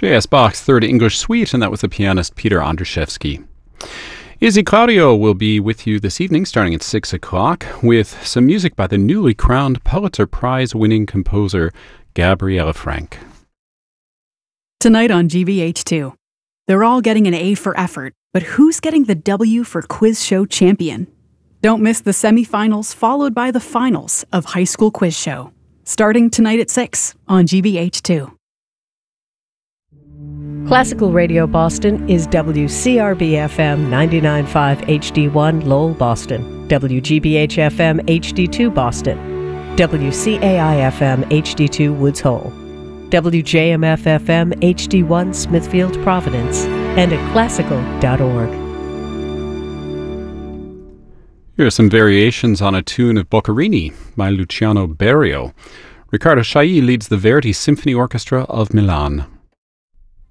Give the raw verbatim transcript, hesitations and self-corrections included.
J S Bach's Third English Suite, and that was the pianist Peter Andrzejewski. Izzy Claudio will be with you this evening starting at six o'clock with some music by the newly crowned Pulitzer Prize-winning composer Gabrielle Frank. Tonight on G B H two, they're all getting an A for effort, but who's getting the W for Quiz Show Champion? Don't miss the semifinals followed by the finals of High School Quiz Show, starting tonight at six on G B H two. Classical Radio Boston is W C R B F M ninety-nine point five H D one Lowell, Boston, W G B H F M H D two Boston, W C A I F M H D two Woods Hole, W J M F F M H D one Smithfield, Providence, and at classical dot org. Here are some variations on a tune of Boccherini by Luciano Berio. Riccardo Chailly leads the Verdi Symphony Orchestra of Milan.